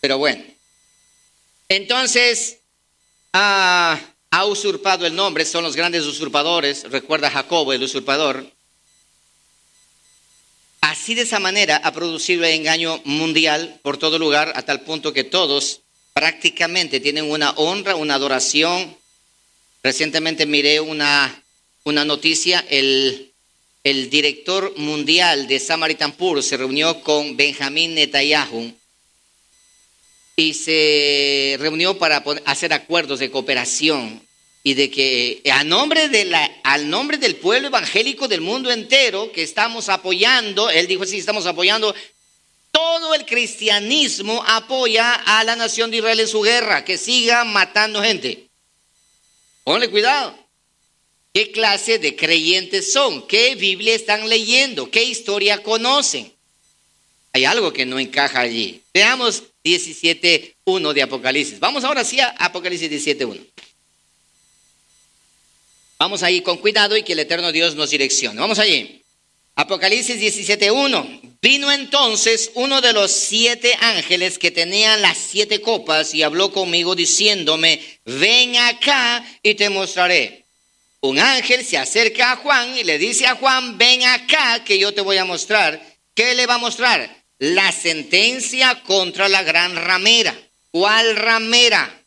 Pero bueno. Entonces, ha usurpado el nombre, son los grandes usurpadores. Recuerda a Jacobo, el usurpador. Así de esa manera ha producido el engaño mundial por todo lugar, a tal punto que todos prácticamente tienen una honra, una adoración. Recientemente miré una noticia, el director mundial de Samaritan Purse se reunió con Benjamín Netanyahu y se reunió para hacer acuerdos de cooperación y de que al nombre del pueblo evangélico del mundo entero que estamos apoyando, él dijo, sí, estamos apoyando, todo el cristianismo apoya a la nación de Israel en su guerra, que siga matando gente. Ponle cuidado. ¿Qué clase de creyentes son? ¿Qué Biblia están leyendo? ¿Qué historia conocen? Hay algo que no encaja allí. Veamos 17:1 de Apocalipsis. Vamos ahora sí a Apocalipsis 17:1. Vamos ahí con cuidado y que el eterno Dios nos direccione. Vamos allí. Apocalipsis 17:1. Vino entonces uno de los 7 ángeles que tenían las 7 copas y habló conmigo diciéndome, ven acá y te mostraré. Un ángel se acerca a Juan y le dice a Juan, ven acá que yo te voy a mostrar. ¿Qué le va a mostrar? La sentencia contra la gran ramera. ¿Cuál ramera?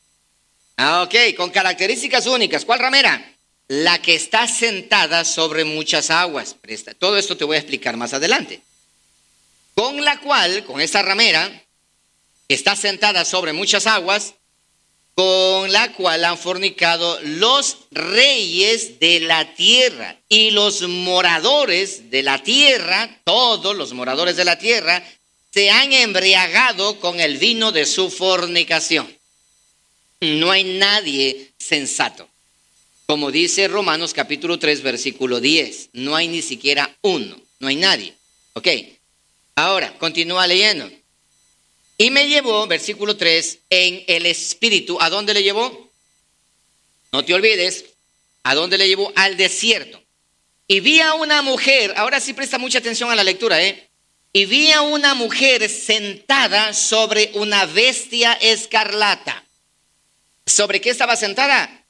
Ok, con características únicas. ¿Cuál ramera? La que está sentada sobre muchas aguas. Todo esto te voy a explicar más adelante. Con la cual, con esta ramera, que está sentada sobre muchas aguas, con la cual han fornicado los reyes de la tierra y los moradores de la tierra, todos los moradores de la tierra, se han embriagado con el vino de su fornicación. No hay nadie sensato. Como dice Romanos capítulo 3, versículo 10, no hay ni siquiera uno, no hay nadie. Ok, ahora continúa leyendo. Y me llevó, versículo 3, en el espíritu. ¿A dónde le llevó? No te olvides, ¿a dónde le llevó? Al desierto. Y vi a una mujer, ahora sí presta mucha atención a la lectura, Y vi a una mujer sentada sobre una bestia escarlata. ¿Sobre qué estaba sentada?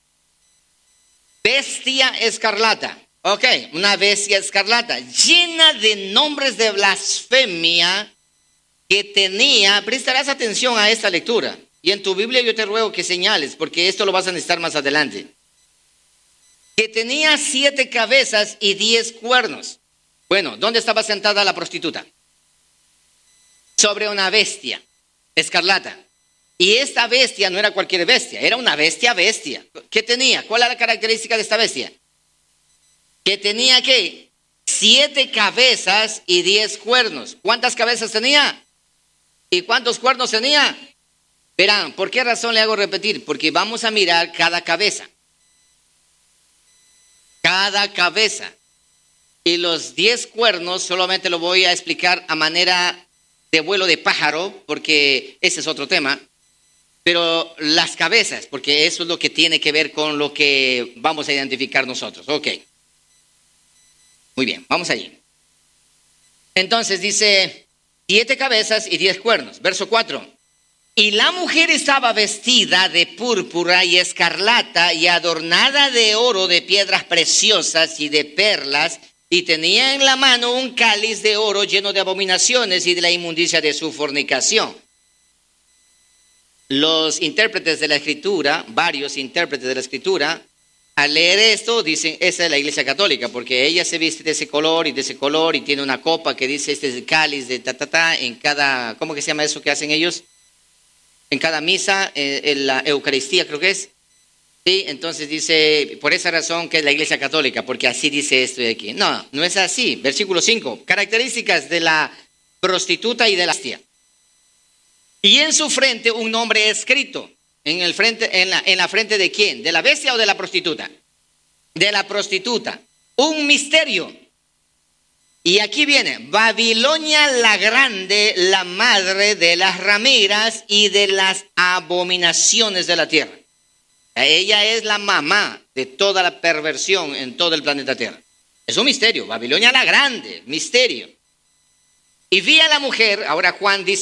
Bestia escarlata. Ok, una bestia escarlata, llena de nombres de blasfemia que tenía. Prestarás atención a esta lectura. Y en tu Biblia yo te ruego que señales, porque esto lo vas a necesitar más adelante. Que tenía 7 cabezas y 10 cuernos. Bueno, ¿dónde estaba sentada la prostituta? Sobre una bestia escarlata. Y esta bestia no era cualquier bestia, era una bestia. ¿Qué tenía? ¿Cuál era la característica de esta bestia? Que tenía, ¿qué? 7 cabezas y 10 cuernos. ¿Cuántas cabezas tenía? ¿Y cuántos cuernos tenía? Verán, ¿por qué razón le hago repetir? Porque vamos a mirar cada cabeza. Cada cabeza. Y los 10 cuernos solamente lo voy a explicar a manera de vuelo de pájaro, porque ese es otro tema. Pero las cabezas, porque eso es lo que tiene que ver con lo que vamos a identificar nosotros. Ok. Muy bien, vamos allí. Entonces dice, 7 cabezas y 10 cuernos. Verso 4. Y la mujer estaba vestida de púrpura y escarlata y adornada de oro, de piedras preciosas y de perlas, y tenía en la mano un cáliz de oro lleno de abominaciones y de la inmundicia de su fornicación. Los intérpretes de la Escritura, varios intérpretes de la Escritura, al leer esto dicen, esa es la Iglesia Católica, porque ella se viste de ese color y tiene una copa que dice, este es el cáliz de en cada, ¿cómo que se llama eso que hacen ellos? En cada misa, en la Eucaristía creo que es. Sí, entonces dice, por esa razón que es la Iglesia Católica, porque así dice esto de aquí. No, no es así. Versículo 5, características de la prostituta y de la bestia. Y en su frente un nombre escrito. ¿En la frente de quién? ¿De la bestia o de la prostituta? De la prostituta. Un misterio. Y aquí viene, Babilonia la grande, la madre de las rameras y de las abominaciones de la tierra. Ella es la mamá de toda la perversión en todo el planeta Tierra. Es un misterio, Babilonia la grande, misterio. Y vi a la mujer, ahora Juan dice,